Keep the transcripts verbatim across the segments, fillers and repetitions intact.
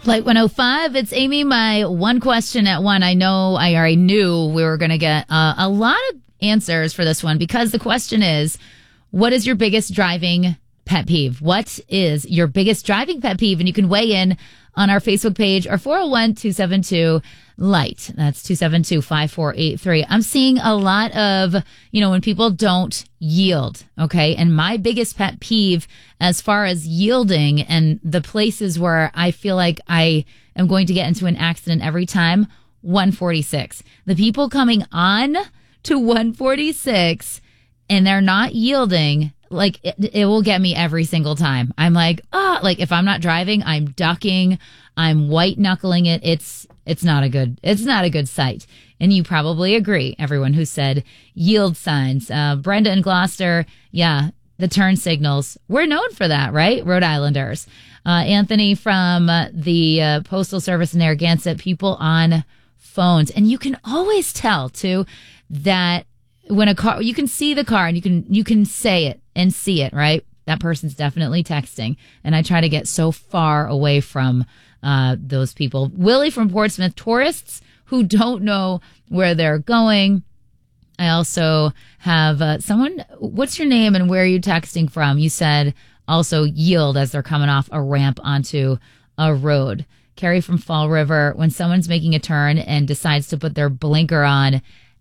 Flight one oh five, it's Amy. My one question at one. I know I already knew we were going to get uh, a lot of answers for this one because the question is, what is your biggest driving pet peeve? What is your biggest driving pet peeve? And you can weigh in on our Facebook page or four oh one, two seven two, LIGHT. That's two seven two, five four eight three. I'm seeing a lot of, you know, when people don't yield, okay? And my biggest pet peeve as far as yielding and the places where I feel like I am going to get into an accident every time, one forty-six. The people coming on to one forty-six and they're not yielding, like it, it will get me every single time. I'm like, ah, oh, like if I'm not driving, I'm ducking, I'm white knuckling it. It's it's not a good it's not a good sight. And you probably agree, everyone who said yield signs. Uh, Brenda in Gloucester, yeah, the turn signals. We're known for that, right? Rhode Islanders. Uh, Anthony from uh, the uh, Postal Service in Narragansett, people on phones. And you can always tell, too, that when a car, you can see the car and you can you can say it and see it, right? That person's definitely texting. And I try to get so far away from uh, those people. Willie from Portsmouth, tourists who don't know where they're going. I also have uh, someone, what's your name and where are you texting from? You said also yield as they're coming off a ramp onto a road. Carrie from Fall River, when someone's making a turn and decides to put their blinker on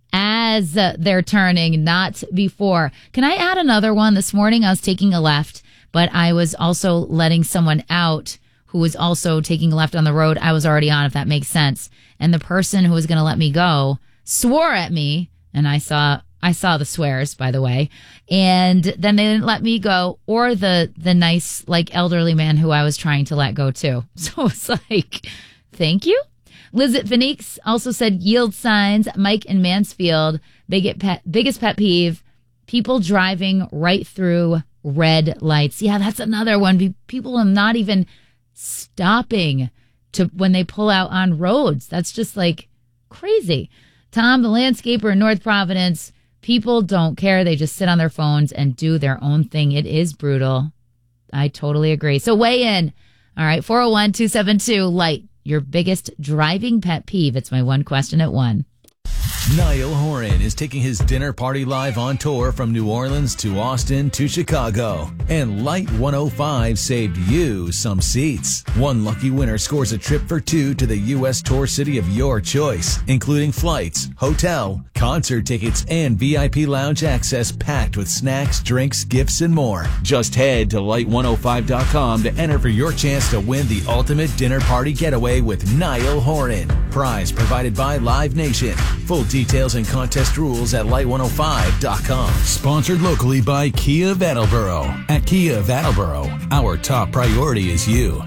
as they're turning, not before. Can I add another one? This morning I was taking a left, but I was also letting someone out who was also taking a left on the road I was already on, if that makes sense. And the person who was going to let me go swore at me, and I saw I saw the swears, by the way, and then they didn't let me go, or the the nice, like, elderly man who I was trying to let go too. So it's like, thank you. Liz at Phoenix also said yield signs. Mike in Mansfield, big pet, biggest pet peeve, people driving right through red lights. Yeah, that's another one. People are not even stopping to when they pull out on roads. That's just like crazy. Tom, the landscaper in North Providence, people don't care. They just sit on their phones and do their own thing. It is brutal. I totally agree. So weigh in. All right, four oh one, two seven two, LIGHT. Your biggest driving pet peeve. It's my one question at one. Niall Horan is taking his dinner party live on tour from New Orleans to Austin to Chicago. And Light one oh five saved you some seats. One lucky winner scores a trip for two to the U S tour city of your choice, including flights, hotel, concert tickets, and V I P lounge access packed with snacks, drinks, gifts, and more. Just head to light one oh five dot com to enter for your chance to win the ultimate dinner party getaway with Niall Horan. Prize provided by Live Nation. Full details and contest rules at light one oh five dot com. Sponsored locally by Kia of Attleboro. At Kia of Attleboro, our top priority is you.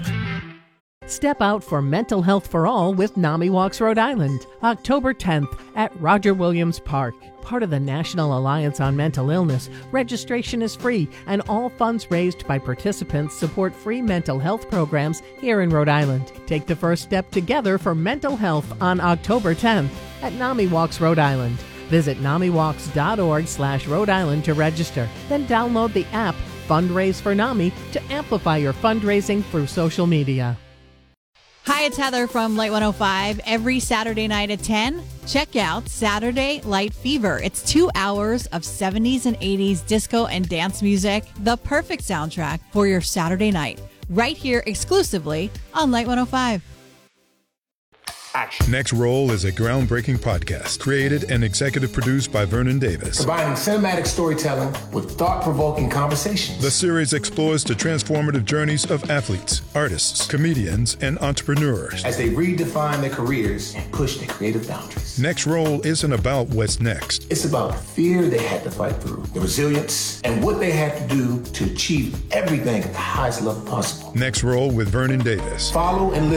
Step out for mental health for all with NAMI Walks Rhode Island, October tenth at Roger Williams Park. Part of the National Alliance on Mental Illness, registration is free and all funds raised by participants support free mental health programs here in Rhode Island. Take the first step together for mental health on October tenth at NAMI Walks Rhode Island. Visit namiwalks.org slash Rhode Island to register. Then download the app Fundraise for NAMI to amplify your fundraising through social media. Hi, it's Heather from Light one oh five. Every Saturday night at ten, check out Saturday Light Fever. It's two hours of seventies and eighties disco and dance music, the perfect soundtrack for your Saturday night, right here exclusively on Light one oh five. Action. Next Roll is a groundbreaking podcast created and executive produced by Vernon Davis. Combining cinematic storytelling with thought-provoking conversations. The series explores the transformative journeys of athletes, artists, comedians, and entrepreneurs as they redefine their careers and push their creative boundaries. Next Roll isn't about what's next. It's about the fear they had to fight through, the resilience, and what they had to do to achieve everything at the highest level possible. Next Roll with Vernon Davis. Follow and listen